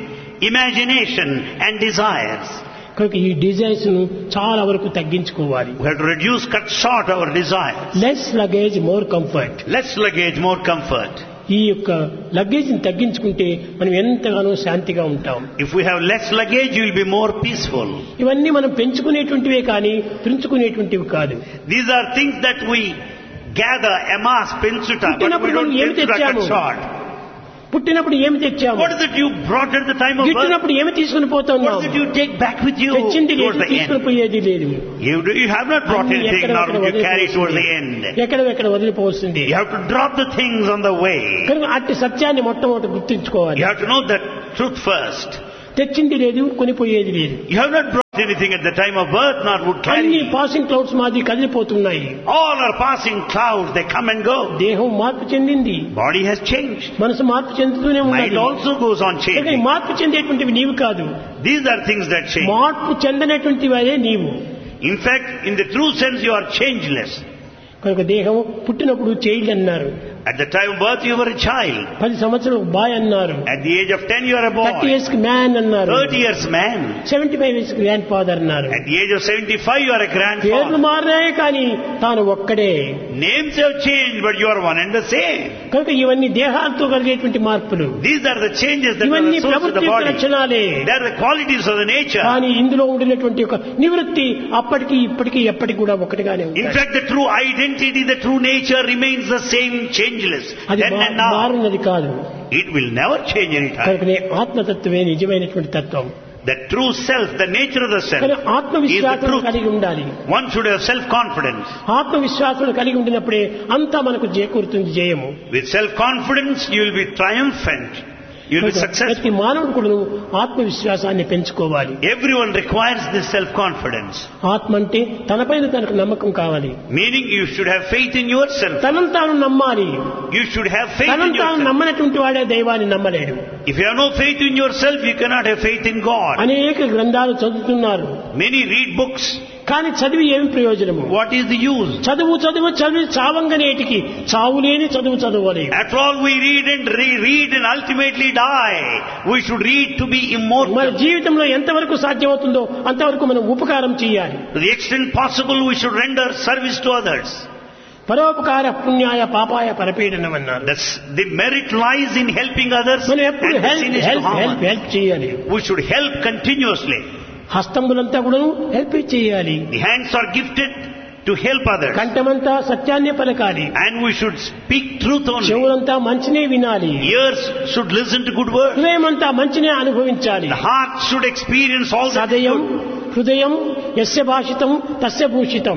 imagination and desires. కనుక ఈ డిజైర్స్ ను చాలా వరకు తగ్గించుకోవాలి. We have to reduce, cut short our desires. Less luggage more comfort. Less luggage, more comfort. ఈ యొక్క లగేజ్ ని తగ్గించుకుంటే మనం ఎంతగానో శాంతిగా ఉంటాం. If we have less luggage, you will be more peaceful. ఇవన్నీ మనం పెంచుకునేటువంటివే కానీ పెంచుకునేటువంటివి కాదు. These are things that we gather, amass, pensuta, but we don't pensuta cut short. పుట్టినప్పుడు ఏమి తెచ్చాము? What is it you brought at the time of birth? గిట్టినప్పుడు ఏమి తీసుకుని పోతున్నావు? What is it you take back with you తెచ్చింది towards లేదు, the తీసుకుని end? పోయేది లేదు. You, do, you have not brought anything, nor will you carry towards the end. ఎక్కడెక్కడ వదిలిపోతుంది. You have to drop the things on the way. కనుక అట్టి సత్యాన్ని మొట్టమొదటి గుర్తించుకోవాలి. You have to know the truth first. తెచ్చింది లేదు, కొనిపోయేది లేదు. You have not brought anything at the time of birth, nor would అన్ని carry. పాసింగ్ క్లౌడ్స్ మాది కదిలిపోతున్నాయి. All are passing clouds, they come and go. దేహం మార్పు చెందింది, Body has changed. మనసు మార్పు చెందుతూనే Mind ఉన్నది. also goes on కనుక ఈ changing. మార్పు చెందేటువంటివి నీవు కాదు, These are things that change. మార్పు చెందనటువంటివి అదే నీవు. In fact, in the true sense, you are changeless. కనుక దేహం పుట్టినప్పుడు చైల్డ్ అన్నారు, At the time of birth, you were a child. పది సంవత్సరాలు బాయ్ అన్నారు, At the age of ten, you are a thirty boy. Years కి మ్యాన్ అన్నారు, thirty years man. Seventy five years grand father అన్నారు. At the age of seventy-five, you are a పేర్లు grandfather. మారినాయే కానీ తాను ఒక్కడే. Names have changed, but you are one and the same. కనుక ఇవన్నీ దేహాలతో కలిగేటువంటి మార్పులు, These are the changes that are ఇవన్నీ associated with the ప్రవృత్తి యొక్క body. లక్షణాలే. They are the qualities of the nature. కానీ ఇందులో ఉండినటువంటి ఒక నివృత్తి అప్పటికి ఇప్పటికి ఎప్పటికి కూడా ఒకటిగానే In ఉంటుంది. fact, the true identity, the true nature remains the same, changeless. అది Then and మా- now. మారినది కాదు. It will never change any time. కనుకనే ఆత్మతత్వమే నిజమైనటువంటి తత్వం. The true self, the nature of the self, కానీ is the ఆత్మవిశ్వాసం truth. కలిగి ఉండాలి. One should have self-confidence. ఆత్మవిశ్వాసం కలిగి ఉండినప్పుడే అంతా మనకు చేకూరుతుంది జయము. With self-confidence, you will be triumphant. You will be ప్రతి successful. మానవుడు కూడా ఆత్మవిశ్వాసాన్ని పెంచుకోవాలి. Everyone requires this self-confidence. ఆత్మ అంటే తనపైన తనకు నమ్మకం కావాలి. Meaning, you should have faith in yourself. తనను తాను నమ్మాలి. You should have faith in తనను తాను yourself. నమ్మనటువంటి వాడే దైవాన్ని నమ్మలేడు. If you have no faith in yourself, you cannot have faith in God. అనేక గ్రంథాలు చదువుతున్నారు, Many read books. కానీ చదివి ఏమి ప్రయోజనము? What is the use? చదువు చదువు చదివి చావంగనేటికి చావులేని చదువు చదవాలి. After all, we read and re-read and ultimately die. We should read to be మన immortal. జీవితంలో ఎంతవరకు సాధ్యమవుతుందో అంతవరకు మనం ఉపకారం చేయాలి. To the extent possible, we should render service to others. పరోపకార పుణ్యాయ పాపాయ పరపీడనం అన్నారు. Thus, the merit lies in helping others, మనం and ఎప్పుడు the help sin is to help harm help others. Help చేయాలి. We should help continuously. హస్తంబులంతా కూడా హెల్ప్ చేయాలి. The hands are gifted to help others. కంఠమంతా సత్యాన్నే పలకాలి. And we should speak truth only. చెవులంతా మంచినే వినాలి. Ears should listen to good words. హృదయమంతా మంచినే అనుభవించాలి. The heart should experience all that is సదయం good. హృదయం యస్య భాషితం తస్య భూషితం.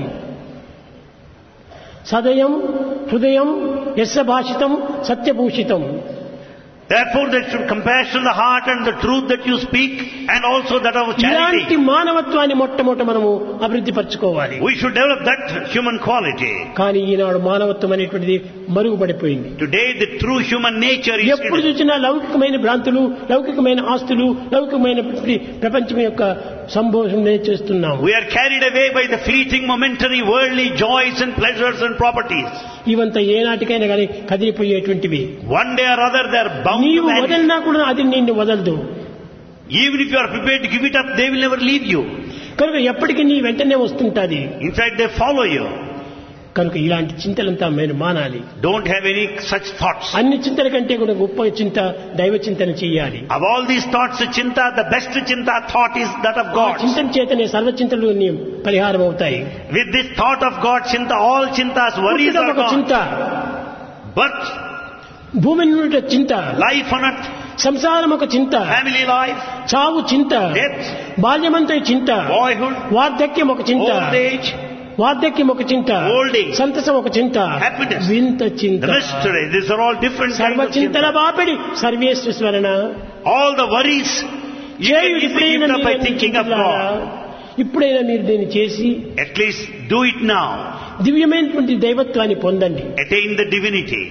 సదయం హృదయం యస్య భాషితం సత్యభూషితం. Therefore, there should compassion the heart and the truth that you speak, and also that of ఇలాంటి charity. మానవత్వాన్ని మొట్టమొదట మనము అభివృద్ధి పరచుకోవాలి. We should develop that human quality. కానీ ఈనాడు మానవత్వం అనేటువంటిది మరుగుపడిపోయింది. Today, the true human nature is ఎప్పుడు hidden. చూసినా లౌకికమైన భ్రాంతులు, లౌకికమైన ఆస్తులు, లౌకికమైన ప్రపంచం యొక్క సంభోషణ చేస్తున్నాము. We are carried away by the fleeting, momentary, worldly joys and pleasures and properties. ఇవంతా ఏనాటికైనా కానీ కదిలిపోయేటువంటివి. One day or other, they are bound to నీవు vanish. వదలినా కూడా అది నిన్ను వదలదు. Even if you are prepared to give it up, they will never leave you. కనుక ఎప్పటికీ నీ వెంటనే వస్తుంటాది. In fact, they follow you. కనుక ఇలాంటి చింతలంతా మీరు మానాలి. Don't have any such thoughts. అన్ని చింతల కంటే కూడా గొప్ప చింత దైవ చింతన చేయాలి. Of all these thoughts, chinta, the best chinta thought is that of ఆ God. చింతన చేతనే సర్వ చింతలు నీ పరిహారం అవుతాయి. With this thought of God, chinta, all chintas, worries పుట్టుట are ఒక చింత, gone. Birth, భూమి నుండి చింత, life on earth, సంసారం ఒక చింత, family life, చావు చింత, death, బాల్యమంతా చింత, boyhood, వార్ధక్యం ఒక చింత, old age, వార్ధక్యం ఒక చింత, Old age. సంతసం ఒక చింత, Happiness. వింత చింత. the mystery. These are all different సర్వ kinds of Chintala chinta. బాపిడి సర్వేశ్వరణ. All the worries, you can చేయుడు easily ఇప్పుడైనా give up by మీరు thinking of చింతలారా. God. ఇప్పుడైనా మీరు దీన్ని చేసి At least do it now. దివ్యమైనటువంటి దైవత్వాన్ని పొందండి. Attain the divinity.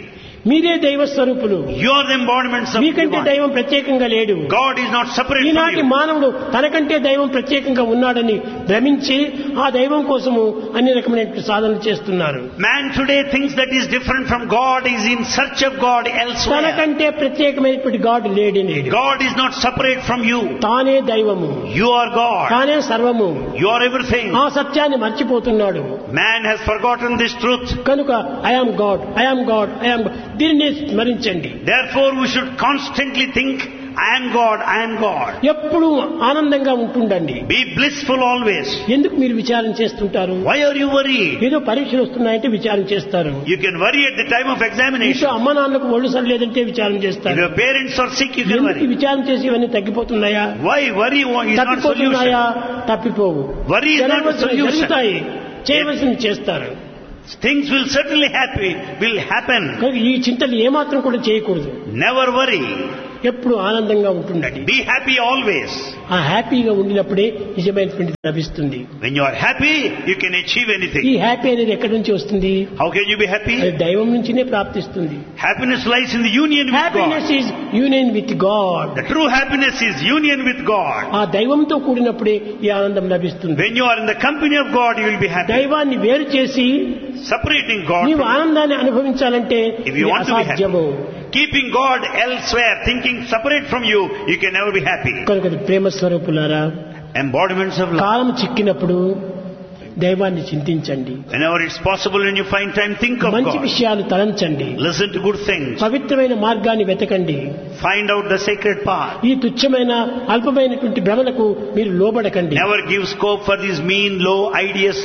మీరే దైవ స్వరూపులు. You are the embodiments of మీకంటే divine. దైవం ప్రత్యేకంగా లేడు. God is not separate from ఈనాటి you. మానవుడు తనకంటే దైవం ప్రత్యేకంగా ఉన్నాడని భ్రమించి ఆ దైవం కోసము అన్ని రకమైన సాధనలు చేస్తున్నారు. Man today thinks that he is different from God, is in search of God elsewhere. తనకంటే ప్రత్యేకమైనటువంటి గాడ్ లేడే లేడు. God is not separate from you. తానే దైవము, You are God. తానే సర్వము. You are everything. ఆ సత్యాన్ని మర్చిపోతున్నాడు. Man has forgotten this truth. కనుక I am God, I am God, I am దీన్ని స్మరించండి. Therefore we should constantly think, I am God, I am God. ఎప్పుడు ఆనందంగా ఉంటుండండి. Be blissful always. ఎందుకు మీరు విచారం చేస్తుంటారు? Why are you worried? ఏదో పరీక్షలు వస్తున్నాయంటే విచారం చేస్తారు. You can worry at the time of ఇంట్లో examination. అమ్మ నాన్నకు ఒళ్ళు సరిలేదంటే విచారం If చేస్తారు. your parents are sick, you can ఎందుకు worry. విచారం చేసి ఇవన్నీ తగ్గిపోతున్నాయా? Why worry is not తప్పిపోతున్నాయా? solution. తప్పిపోవు. Worry is not a జరగవలసినవి solution. జరుగుతాయి, చేయవలసింది చేస్తారు. Things will certainly happen, will happen. కనుక ఈ చింతలు ఏమాత్రం కూడా చేయకూడదు. Never worry. ఎప్పుడు ఆనందంగా ఉంటుండండి. Be happy always. ఆ హ్యాపీగా ఉండినప్పుడే నిజమైనటువంటి లభిస్తుంది. When you are happy, you can achieve ఈ anything. హ్యాపీ అనేది ఎక్కడి నుంచి వస్తుంది? How can you be happy? అది దైవం నుంచినే ప్రాప్తిస్తుంది. Happiness lies in the union with happiness God. Is union with God. The true happiness is union with God. ఆ దైవంతో కూడినప్పుడే ఈ ఆనందం లభిస్తుంది. When you are in the company of God, you will be happy. దైవాన్ని వేరు చేసి Separating God నీవు from ఆనందాన్ని అనుభవించాలంటే If you ఇది want to be happy. అసాధ్యము. keeping God elsewhere, thinking separate from you, you can never be happy. కనుక ప్రేమ స్వరూపులారా, Embodiments of love. కాలం చిక్కినప్పుడు దైవాన్ని చింతించండి. Whenever it's possible, when you find time, think of మంచి God. విషయాలు తలంచండి. Listen to good things. పవిత్రమైన మార్గాన్ని వెతకండి. Find out the sacred path. ఈ తుచ్చమైన అల్పమైనటువంటి భ్రమలకు మీరు లోబడకండి. Never give scope for these mean, low ideas.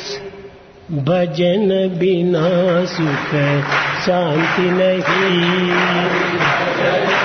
భజన బినా సుఖ శాంతి నహీ.